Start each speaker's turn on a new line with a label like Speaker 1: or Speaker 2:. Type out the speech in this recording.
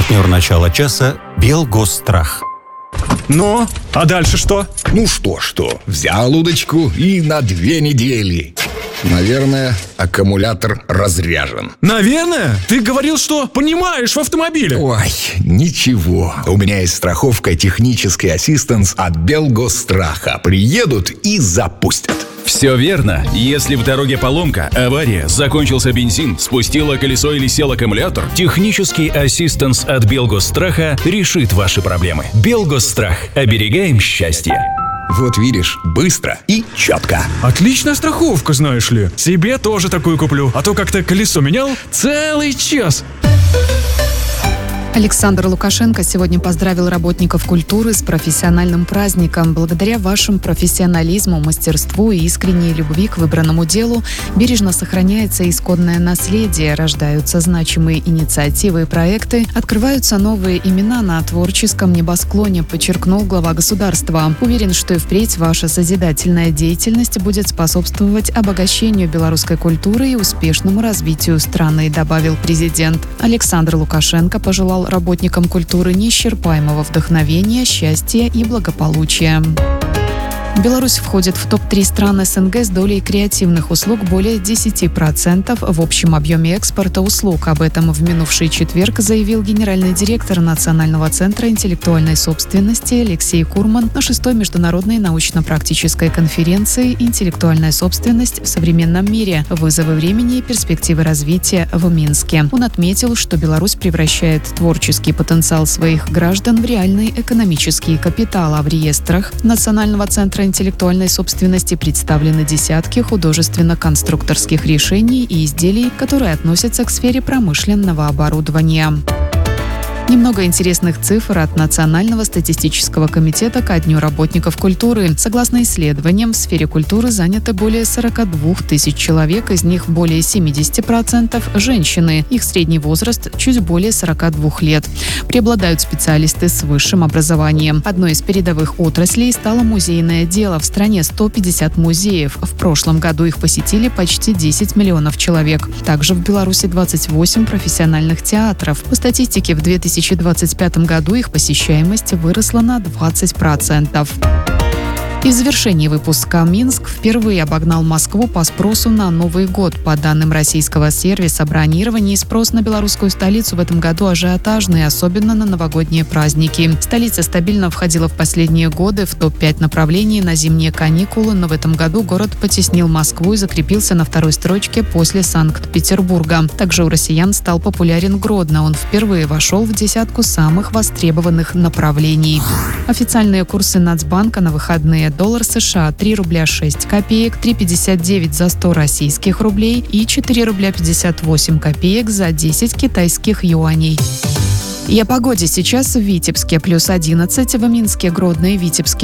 Speaker 1: Партнер начала часа «Белгосстрах».
Speaker 2: Ну, а дальше что?
Speaker 3: Ну что, взял удочку и на 2 недели. Наверное, аккумулятор разряжен.
Speaker 2: Наверное? Ты говорил, что понимаешь в автомобиле.
Speaker 3: Ой, ничего. У меня есть страховка «Технический ассистанс» от Белгосстраха. Приедут и запустят.
Speaker 4: Все верно. Если в дороге поломка, авария, закончился бензин, спустило колесо или сел аккумулятор, технический ассистанс от Белгосстраха решит ваши проблемы. Белгосстрах. Оберегаем счастье.
Speaker 3: Вот видишь, быстро и четко.
Speaker 2: Отличная страховка, знаешь ли. Себе тоже такую куплю. А то как-то колесо менял целый час.
Speaker 5: Александр Лукашенко сегодня поздравил работников культуры с профессиональным праздником. Благодаря вашему профессионализму, мастерству и искренней любви к выбранному делу бережно сохраняется исконное наследие, рождаются значимые инициативы и проекты, открываются новые имена на творческом небосклоне, подчеркнул глава государства. Уверен, что и впредь ваша созидательная деятельность будет способствовать обогащению белорусской культуры и успешному развитию страны, добавил президент. Александр Лукашенко пожелал работникам культуры неисчерпаемого вдохновения, счастья и благополучия. Беларусь входит в топ-3 стран СНГ с долей креативных услуг более 10% в общем объеме экспорта услуг. Об этом в минувший четверг заявил генеральный директор Национального центра интеллектуальной собственности Алексей Курман на 6-й международной научно-практической конференции «Интеллектуальная собственность в современном мире. Вызовы времени и перспективы развития» в Минске. Он отметил, что Беларусь превращает творческий потенциал своих граждан в реальный экономический капитал, а в реестрах Национального центра интеллектуальной собственности представлены десятки художественно-конструкторских решений и изделий, которые относятся к сфере промышленного оборудования. Немного интересных цифр от Национального статистического комитета ко Дню работников культуры. Согласно исследованиям, в сфере культуры заняты более 42 тысяч человек, из них более 70% – женщины. Их средний возраст – чуть более 42 лет. Преобладают специалисты с высшим образованием. Одной из передовых отраслей стало музейное дело. В стране 150 музеев. В прошлом году их посетили почти 10 миллионов человек. Также в Беларуси 28 профессиональных театров. По статистике, в 2025 году их посещаемость выросла на 20%. И в завершении выпуска Минск впервые обогнал Москву по спросу на Новый год. По данным российского сервиса бронирования, спрос на белорусскую столицу в этом году ажиотажный, особенно на новогодние праздники. Столица стабильно входила в последние годы в топ-5 направлений на зимние каникулы, но в этом году город потеснил Москву и закрепился на 2-й строчке после Санкт-Петербурга. Также у россиян стал популярен Гродно. Он впервые вошел в десятку самых востребованных направлений. Официальные курсы Нацбанка на выходные: доллар США 3 рубля 6 копеек, 3,59 за 100 российских рублей и 4 рубля 58 копеек за 10 китайских юаней. И о погоде сейчас в Витебске +11, в Минске, Гродно и Витебске